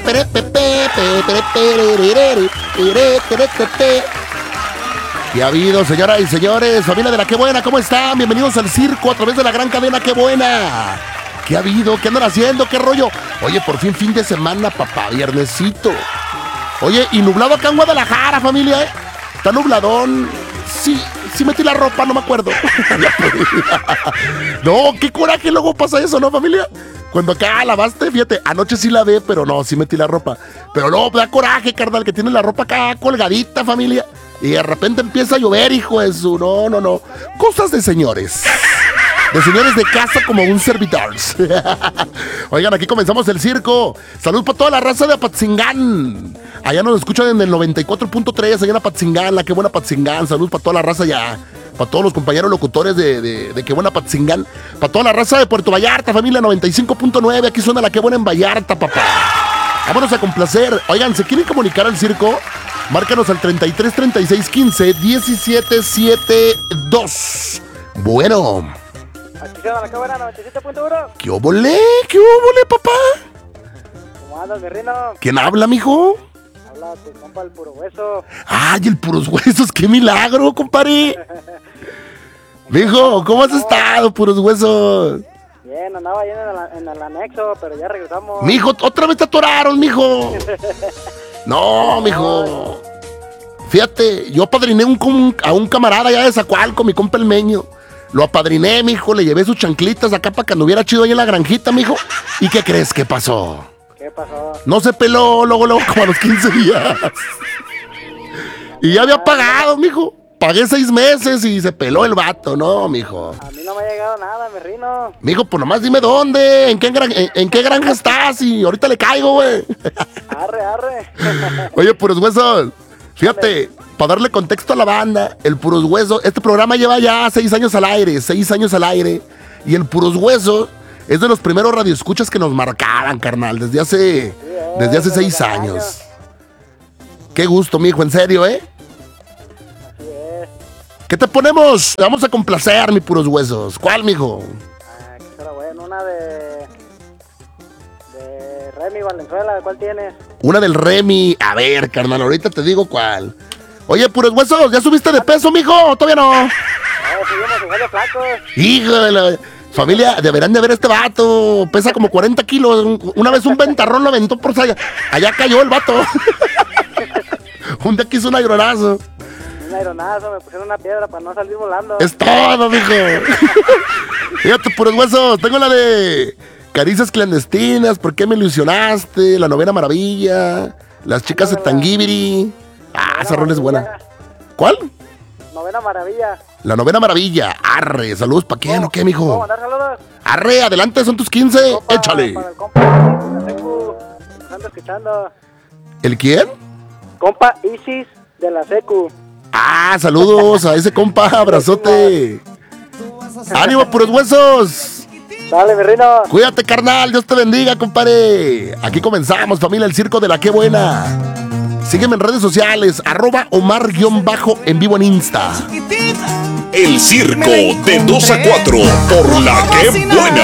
¿Qué ha habido, señoras y señores? Familia de la Qué Buena, ¿cómo están? Bienvenidos al circo a través de la gran cadena Qué Buena. ¿Qué ha habido? ¿Qué andan haciendo? ¿Qué rollo? Oye, por fin de semana, papá, viernesito. Oye, y nublado acá en Guadalajara, familia, ¿eh? Está nubladón. Sí metí la ropa, no me acuerdo. No, qué coraje luego pasa eso, ¿no, familia? Cuando acá lavaste, fíjate, anoche sí lavé, pero no, sí metí la ropa. Pero no, da coraje, carnal, que tiene la ropa acá colgadita, familia. Y de repente empieza a llover, hijo de su... No. Cosas de señores. De señores de casa como un servidor. Oigan, aquí comenzamos el circo. Salud para toda la raza de Apatzingán. Allá nos escuchan en el 94.3, allá en Apatzingán, la Qué Buena Apatzingán. Salud para toda la raza allá. Para todos los compañeros locutores de Qué Buena Apatzingán. Para toda la raza de Puerto Vallarta, familia 95.9. Aquí suena la Qué Buena en Vallarta, papá. Vámonos a complacer. Oigan, ¿se quieren comunicar al circo? Márcanos al 33 36 15 17 72. Bueno. Aquí se va la Qué Buena 97.1. ¿Qué óvole, papá? ¿Cómo andas, mi rino? ¿Quién habla, mijo? Habla tu compa el Puro Hueso. ¡Ay, el Puros Huesos! ¡Qué milagro, compadre! Mijo, ¿cómo has estado, Puros Huesos? Bien, andaba ahí en el anexo, pero ya regresamos. Mijo, otra vez te atoraron, mijo. No, mijo. Fíjate, yo apadriné a un camarada allá de Zacualco, mi compa el Meño. Lo apadriné, mijo, le llevé sus chanclitas acá para que anduviera chido ahí en la granjita, mijo. ¿Y qué crees que pasó? ¿Qué pasó? No se peló, luego como a los 15 días. Y ya había pagado, mijo. Pagué 6 meses y se peló el vato, no, mijo. A mí no me ha llegado nada, mi rino. Mijo, pues nomás dime dónde, en qué granja estás y ahorita le caigo, güey. Arre. Oye, Puros Huesos, fíjate, para darle contexto a la banda, el Puros Huesos, este programa lleva ya 6 años al aire, y el Puros Huesos es de los primeros radioescuchas que nos marcaban, carnal, desde hace 6 años. Qué gusto, mijo, en serio, ¿eh? Así es. ¿Qué te ponemos? Te vamos a complacer, mi Puros Huesos. ¿Cuál, mijo? Que será bueno, una de Remy Valenzuela, ¿cuál tienes? Una del Remy. A ver, carnal, ahorita te digo cuál. Oye, Puros Huesos, ¿ya subiste de peso, mijo? ¿O todavía no? No, subimos igual de flacos. Hijo de la... Familia, deberán de ver este vato. Pesa como 40 kilos. Una vez un ventarrón lo aventó por allá. Allá cayó el vato. Un día quiso un aeronazo. Un aeronazo, me pusieron una piedra para no salir volando. Es todo, mijo. Fíjate, Puros Huesos, tengo la de Caricias Clandestinas, ¿por qué me ilusionaste? La Novena Maravilla, Las Chicas de Tanguibiri. Esa rola es buena. ¿Cuál? Novena Maravilla. La Novena Maravilla. Arre, saludos, ¿para quién o qué, mijo? ¿Puedo mandar saludos? Arre, adelante, son tus 15. Compa, Échale. Para el compa Isis de la Secu, nos anda escuchando. ¿El quién? Compa Isis de la Secu. Saludos a ese compa, abrazote. ¡Ánimo, Puros Huesos! Dale, mi rino. Cuídate, carnal, Dios te bendiga, compadre. Aquí comenzamos, familia, el circo de la Qué Buena. Sígueme en redes sociales, @Omar_en vivo en Insta. El circo de 2 a 4 por la Qué Buena.